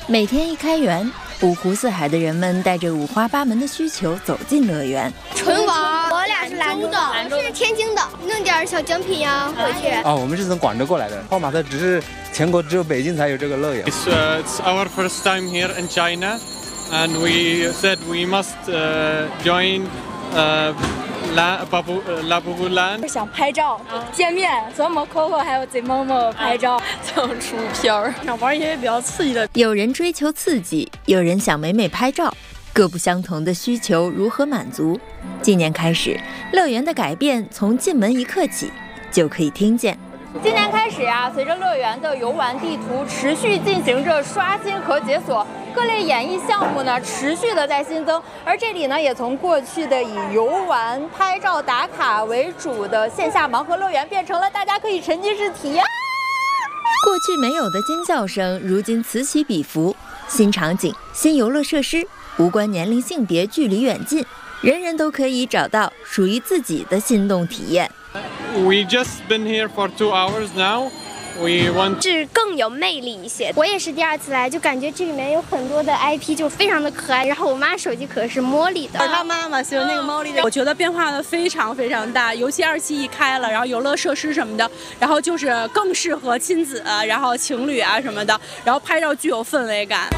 每天一开园，五湖四海的人们带着五花八门的需求走进乐园。 纯玩，我俩是兰州的，是天津的，弄点小奖品呀回去。 我们是从广州过来的。泡泡玛特只是全国只有北京才有这个乐园。 It's our first time here in China, and we said we must join La Bubu Land。 想拍照、见面，和某 Coco 还有 ZMOMO 拍照， 想出片儿， 想玩一些比较刺激的。 有人追求刺激，有人想美美拍照，各不相同的需求如何满足？今年开始，乐园的改变从进门一刻起就可以听见。 今年开始呀，随着乐园的游玩地图持续进行着刷新和解锁，各类演艺项目呢持续的在新增，而这里呢也从过去的以游玩、拍照打卡为主的线下盲盒乐园，变成了大家可以沉浸式体验。 过去没有的尖叫声，如今此起彼伏。新场景、新游乐设施，无关年龄、性别、距离远近，人人都可以找到属于自己的心动体验。 We just been here for 2 hours now. We want 是更有魅力一些。我也是第2次来，就感觉这里面有很多的 IP， 就非常的可爱。然后我妈手机壳是茉莉的， 她妈妈喜欢那个猫莉的。我觉得变化的非常非常大，尤其2期一开了，然后游乐设施什么的，然后就是更适合亲子，然后情侣啊什么的，然后拍照具有氛围感。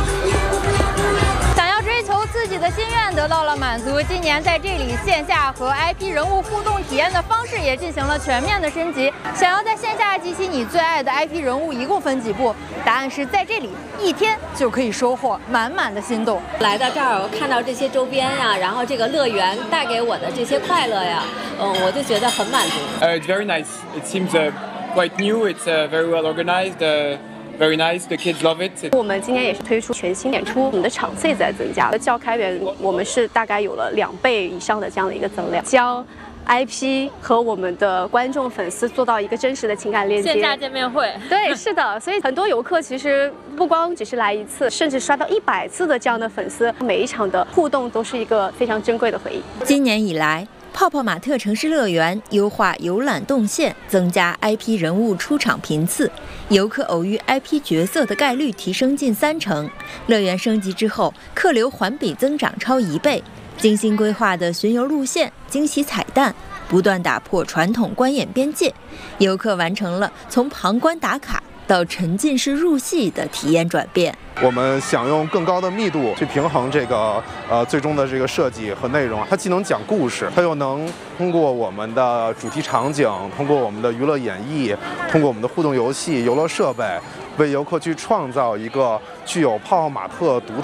追求自己的心愿得到了满足，今年在这里线下和 IP 人物互动体验的方式也进行了全面的升级。想要在线下集齐你最爱的 IP 人物，一共分几部？答案是在这里1天就可以收获满满的心动。 来到这儿，我看到这些周边呀，然后这个乐园带给我的这些快乐呀，我就觉得很满足。 It's very nice. It seems quite new. It's very well organized. Very nice, the kids love it. 我们今年也是推出全新演出，我们的场次也在增加。较开园，我们是大概有了2倍以上的这样的一个增量，将 IP 和我们的观众粉丝做到一个真实的情感链接。 线下见面会， 对，是的。所以很多游客其实不光只是来1次，甚至刷到100次的这样的粉丝，每一场的互动都是一个非常珍贵的回忆。 今年以来，泡泡玛特城市乐园优化游览动线，增加 IP 人物出场频次，游客偶遇 IP 角色的概率提升近30%。乐园升级之后，客流环比增长超1倍。精心规划的巡游路线、惊喜彩蛋，不断打破传统观演边界，游客完成了从旁观打卡到沉浸式入戏的体验转变。 我们想用更高的密度去平衡这个最终的这个设计和内容，它既能讲故事，它又能通过我们的主题场景，通过我们的娱乐演绎，通过我们的互动游戏、游乐设备，为游客去创造一个具有泡泡玛特独特